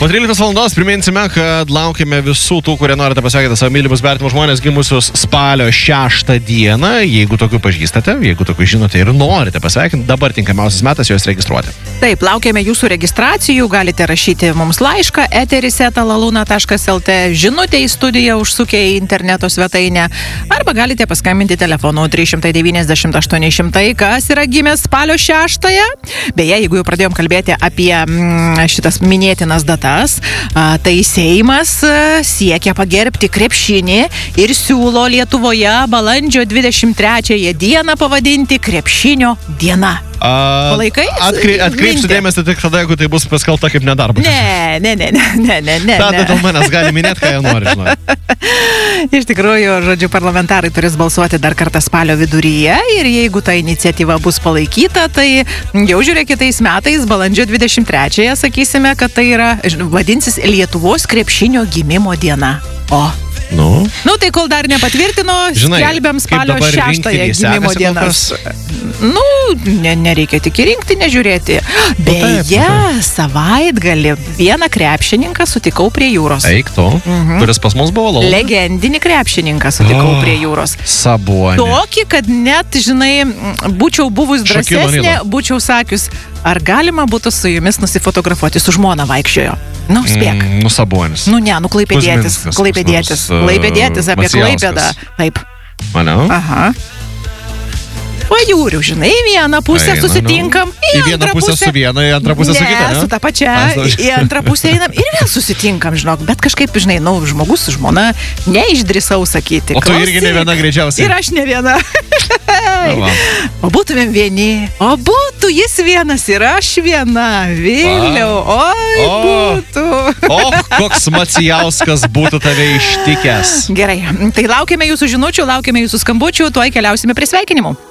Po 13 valandos priminsime, kad laukiame visų tų, kurie norite pasveikinti savo mylimus vertimus žmonės gimusius spalio 6 dieną. Jeigu tokių pažįstate, jeigu tokių žinote ir norite pasveikinti, dabar tinkamiausias metas juos registruoti. Taip, laukiame jūsų registracijų, galite rašyti mums laišką eteris@laluna.lt, žinutę į studiją užsukę į interneto svetainę, arba galite paskambinti telefonu 390 800, kas yra gimęs spalio 6. Beje, jeigu jau pradėjom kalbėti apie šitas minėtinas datas, tai Seimas siekia pagerbti krepšinį ir siūlo Lietuvoje balandžio 23 dieną pavadinti krepšinio diena. Palaikai? Atkreipsiu dėmesį tik tada, jeigu tai bus paskelbta kaip nedarbas. Ne. Tada dėl manęs gali minėti, ką jie nori, žinoti. Iš tikrųjų, žodžiu, parlamentarai turės balsuoti dar kartą spalio viduryje ir jeigu ta iniciatyva bus palaikyta, tai jau žiūrėk kitais metais, balandžio 23-ąją, sakysime, kad tai yra, vadinsis Lietuvos krepšinio gimimo diena. Nu, tai kol dar nepatvirtino, skelbiam spalio 6-ąją gimimo dienas. Nu, nereikia tik į rinktinę žiūrėti. Beje, savaitgalį vieną krepšininką sutikau prie jūros. Eik tu, kuris pas mus buvo laukas. Legendinį krepšininką sutikau prie jūros. Sabonė. Tokį, kad net, žinai, būčiau buvus drąsesnė, būčiau sakius, ar galima būtų su jumis nusifotografuoti, su žmona vaikščiojo. Nu, spėk. Sabonis. Klaipėdietis apie Klaipėdą. Taip. Manau. Aha. Pajūrių, žinai, vieną pusę susitinkam, į vieną pusę su viena, į antrą pusę su kita, ne? Su ta pačia, į antrą pusę einam ir vėl susitinkam, žinok, bet kažkaip, žinai, žmogus su žmona neišdrįsau sakyti. O tu irgi ne viena greičiausiai. Ir aš ne viena. O būtumėm vieni, o būtų jis vienas ir aš viena, Vilniau, būtų. Koks Macijauskas būtų tave ištikęs. Gerai, tai laukiame jūsų žinučių, laukiame jūsų skambučių, tuoj keliausime prie sveikinimų.